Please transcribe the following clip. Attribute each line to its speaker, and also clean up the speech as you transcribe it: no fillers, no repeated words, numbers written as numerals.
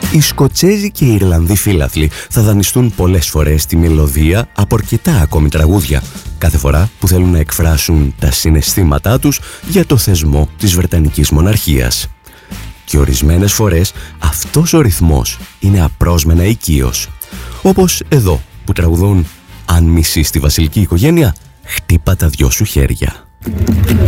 Speaker 1: Οι Σκοτσέζοι και οι Ιρλανδοί φίλαθλοι θα δανειστούν πολλές φορές τη μελωδία από αρκετά ακόμη τραγούδια, κάθε φορά που θέλουν να εκφράσουν τα συναισθήματά τους για το θεσμό της Βρετανικής Μοναρχίας. Και ορισμένες φορές αυτός ο ρυθμός είναι απρόσμενα οικείος. Όπως εδώ που τραγουδούν «Αν μισείς τη βασιλική οικογένεια, χτύπα τα δυο σου χέρια».